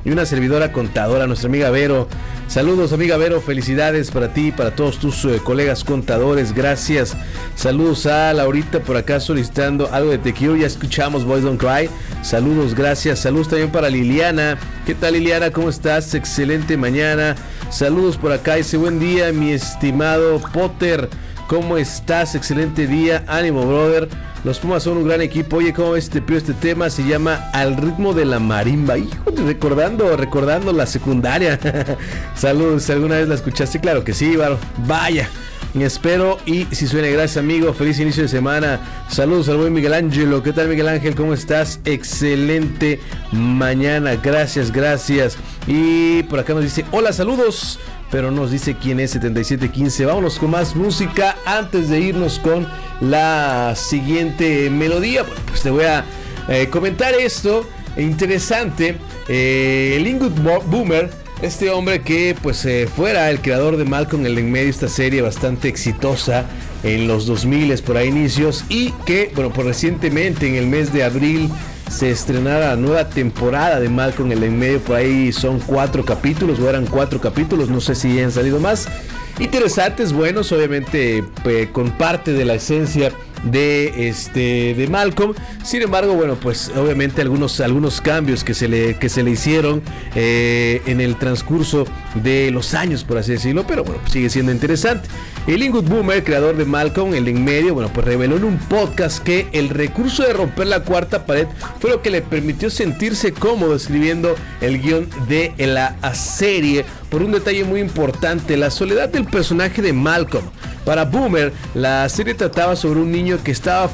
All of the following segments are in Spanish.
y una servidora contadora, nuestra amiga Vero. Saludos, amiga Vero, felicidades para ti y para todos tus colegas contadores, gracias. Saludos a Laurita por acá solicitando algo de Te Quiero, ya escuchamos Boys Don't Cry. Saludos, gracias. Saludos también para Liliana. ¿Qué tal, Liliana? ¿Cómo estás? Excelente mañana. Saludos por acá, dice buen día, mi estimado Potter. ¿Cómo estás? Excelente día. Ánimo, brother. Los Pumas son un gran equipo. Oye, ¿cómo ves este tema? Se llama Al ritmo de la marimba. Híjole, recordando la secundaria. Saludos, ¿alguna vez la escuchaste? Claro que sí, vaya. Espero y si suena, gracias, amigo. Feliz inicio de semana. Saludos al buen Miguel Ángelo. ¿Qué tal, Miguel Ángel? ¿Cómo estás? Excelente mañana. Gracias. Y por acá nos dice, hola, saludos. Pero nos dice quién es 7715. Vámonos con más música antes de irnos con la siguiente melodía. Bueno, pues te voy a comentar esto interesante. El Ingrid Boomer, este hombre que pues fuera el creador de Malcolm el en medio, esta serie bastante exitosa en los 2000 por ahí inicios, y que bueno, pues recientemente en el mes de abril se estrenara la nueva temporada de Malcolm el en medio. Por ahí son 4 capítulos o eran 4 capítulos, no sé si han salido más. Interesantes, buenos, obviamente con parte de la esencia de Malcolm. Sin embargo, bueno, pues obviamente algunos cambios que se le hicieron en el transcurso de los años, por así decirlo, pero bueno, sigue siendo interesante. El Ingrid Boomer, creador de Malcolm el en medio, bueno, pues reveló en un podcast que el recurso de romper la cuarta pared fue lo que le permitió sentirse cómodo escribiendo el guión de la serie, por un detalle muy importante: la soledad del personaje de Malcolm. Para Boomer, la serie trataba sobre un niño que estaba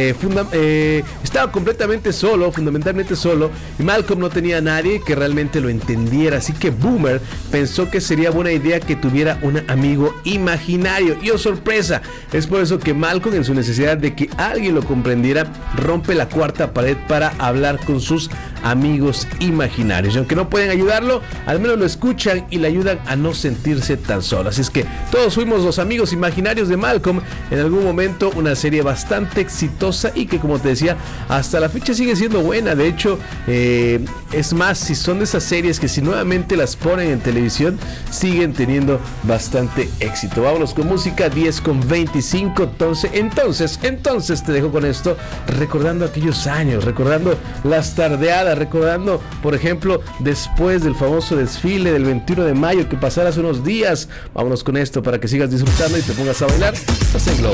completamente solo, fundamentalmente solo, y Malcolm no tenía a nadie que realmente lo entendiera, así que Boomer pensó que sería buena idea que tuviera un amigo imaginario. Y oh sorpresa, es por eso que Malcolm, en su necesidad de que alguien lo comprendiera, rompe la cuarta pared para hablar con sus amigos imaginarios. Y aunque no pueden ayudarlo, al menos lo escuchan y le ayudan a no sentirse tan solo. Así es que todos fuimos los amigos imaginarios de Malcolm en algún momento, una serie bastante exitosa y que, como te decía, hasta la fecha sigue siendo buena. De hecho, es más, si son de esas series que si nuevamente las ponen en televisión, siguen teniendo bastante éxito. Vámonos con música, 10:25. Entonces te dejo con esto, recordando aquellos años, recordando las tardeadas, recordando, por ejemplo, después del famoso desfile del 21 de mayo que pasara hace unos días. Vámonos con esto para que sigas disfrutando y te pongas a bailar. Estás en Globo.